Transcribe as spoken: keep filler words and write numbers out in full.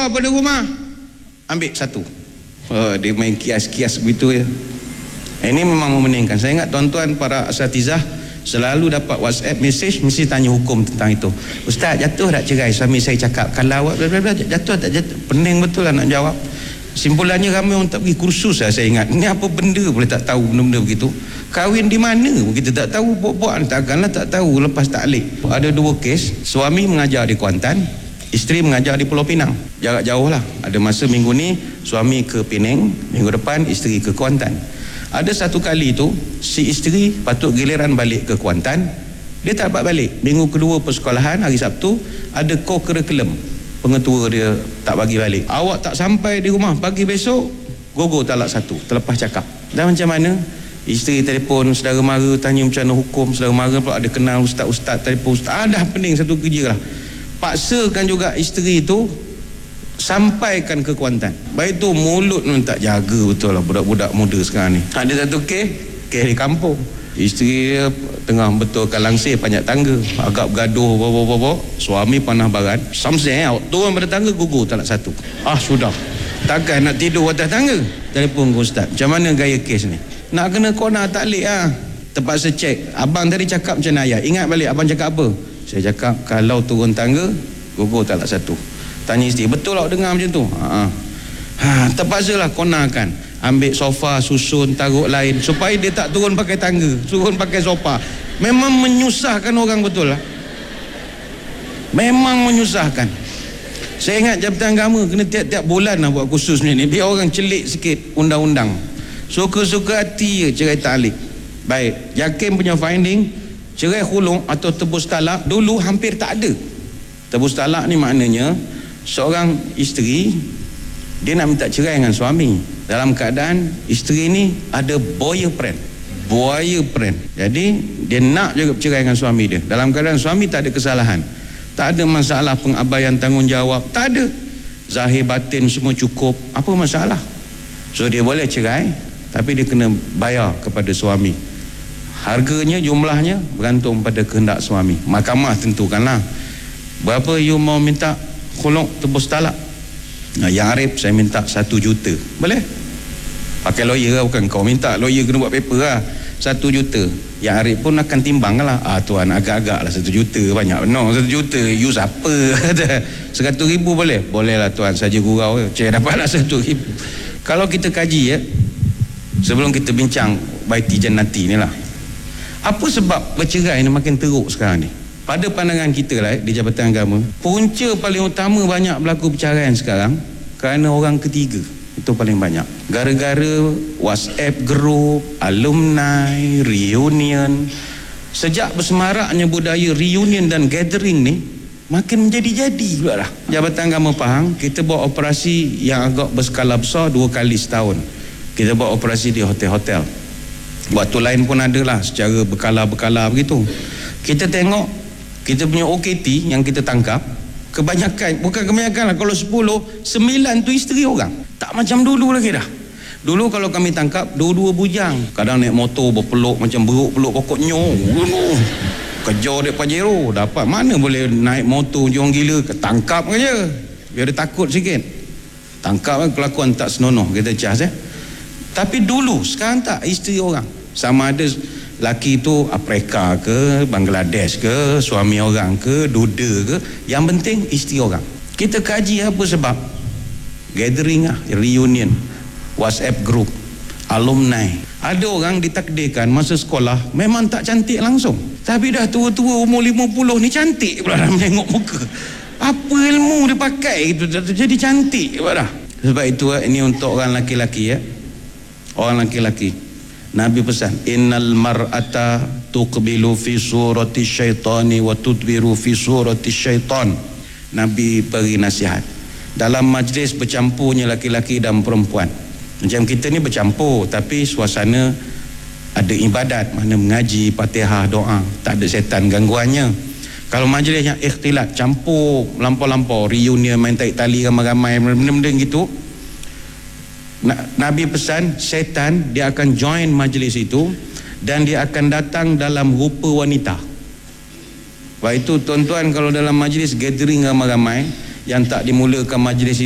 keluar pada rumah, ambil satu. Oh, dia main kias-kias begitu ya. Ini memang memeningkan. Saya ingat tuan-tuan para asatizah selalu dapat WhatsApp message, mesti tanya hukum tentang itu. Ustaz, jatuh tak cerai? Suami saya cakap kalau awak jatuh tak jatuh. Pening betul lah nak jawab. Simpulannya ramai orang tak pergi kursus lah, saya ingat. Ini apa benda boleh tak tahu benda-benda begitu? Kahwin di mana kita tak tahu. Buat-buat takkanlah tak tahu lepas taklik. Ada dua kes, suami mengajar di Kuantan, isteri mengajar di Pulau Pinang. Jarak jauh lah. Ada masa minggu ni suami ke Penang, minggu depan isteri ke Kuantan. Ada satu kali tu si isteri patut giliran balik ke Kuantan, dia tak dapat balik. Minggu kedua persekolahan, hari Sabtu, ada co-curriculum, pengetua dia tak bagi balik. Awak tak sampai di rumah pagi besok, gogo talak satu, terlepas cakap. Dan macam mana? Isteri telefon saudara mara, tanya macam mana hukum. Saudara mara pula ada kenal ustaz-ustaz, telefon ustaz. Ah, dah pening satu kerja lah. Paksakan juga isteri itu sampaikan ke Kuantan. Baik tu mulut pun tak jaga betul lah budak-budak muda sekarang ni. Ada satu kes, kes di kampung. Isteri dia tengah betulkan langsir panjat tangga, agak bergaduh bawa-bawa. Suami panah barat, samseng out, turun pada tangga, gugur talak satu. Ah sudah, takkan nak tidur atas tangga. Telefon ke ustaz, macam mana gaya kes ni? Nak kena kona taklik ah. Terpaksa cek. Abang tadi cakap macam mana ayat? Ingat balik abang cakap apa? Saya cakap kalau turun tangga gugur talak satu. Tanya isteri, betul awak dengar macam tu? Ha, ha, terpaksalah konakan. Ambil sofa, susun, taruh lain supaya dia tak turun pakai tangga, turun pakai sofa. Memang menyusahkan orang betul lah. Memang menyusahkan. Saya ingat Jabatan Agama kena tiap-tiap bulan lah buat khusus ni, biar orang celik sikit undang-undang. Suka-suka hati je cerai taklik. Baik, Jakim punya finding, cerai khulung atau tebus talak dulu hampir tak ada. Tebus talak ni maknanya seorang isteri dia nak minta cerai dengan suami dalam keadaan isteri ni ada boyfriend boyfriend jadi dia nak juga bercerai dengan suami dia dalam keadaan suami tak ada kesalahan, tak ada masalah pengabaian tanggungjawab, tak ada, zahir batin semua cukup, apa masalah? So dia boleh cerai, tapi dia kena bayar kepada suami. Harganya, jumlahnya bergantung pada kehendak suami. Mahkamah tentukanlah berapa you mau minta khuluk tebus talak. Nah, yang Arif saya minta satu juta. Boleh? Pakai lawyer lah, bukan kau minta lawyer kena buat paper lah. Satu juta. Yang Arif pun akan timbang lah. Ah tuan agak-agak lah satu juta banyak. No, satu juta you siapa? Seratus ribu boleh? Boleh lah tuan, saja gurau. Cik dapat lah satu ribu. Kalau kita kaji ya, sebelum kita bincang baiti jannati ni lah, apa sebab bercerai ni makin teruk sekarang ni? Pada pandangan kita lah di Jabatan Agama, punca paling utama banyak berlaku perceraian sekarang kerana orang ketiga. Itu paling banyak. Gara-gara WhatsApp group, alumni, reunion. Sejak bersemaraknya budaya reunion dan gathering ni, makin menjadi-jadi pula lah. Jabatan Agama Pahang, kita buat operasi yang agak berskala besar dua kali setahun. Kita buat operasi di hotel-hotel. Waktu lain pun ada lah secara berkala-berkala begitu. Kita tengok kita punya O K T yang kita tangkap, kebanyakan, bukan kebanyakan lah, kalau sepuluh, sembilan tu isteri orang. Tak macam dulu lagi dah. Dulu kalau kami tangkap dua-dua bujang, kadang naik motor berpeluk macam beruk peluk pokok nyoh, kejar dia Pajero. Dapat mana boleh naik motor orang gila, tangkap aja biar dia takut sikit. Tangkap kan kelakuan tak senonoh, kita cas eh. Tapi dulu, sekarang tak, isteri orang. Sama ada laki tu Afrika ke, Bangladesh ke, suami orang ke, duda ke, yang penting isteri orang. Kita kaji apa sebab. Gathering lah, reunion, WhatsApp group, alumni. Ada orang ditakdirkan masa sekolah memang tak cantik langsung, tapi dah tua-tua umur lima puluh ni cantik pula dah menengok muka. Apa ilmu dia pakai itu jadi cantik pula dah. Sebab itu ini untuk orang laki-laki ya. Orang laki-laki, Nabi pesan, innal mar'ata tuqbilu fi surati syaitani wa tudbiru fi surati syaitan. Nabi beri nasihat, dalam majlis bercampurnya laki-laki dan perempuan. Macam kita ni bercampur, tapi suasana ada ibadat, mana mengaji, Fatihah, doa, tak ada setan gangguannya. Kalau majlis yang ikhtilat, campur lampau-lampau, reunion, main tarik tali ramai-ramai, benda-benda gitu, Nabi pesan, setan dia akan join majlis itu dan dia akan datang dalam rupa wanita. Sebab itu tuan-tuan, kalau dalam majlis gathering ramai-ramai yang tak dimulakan majlis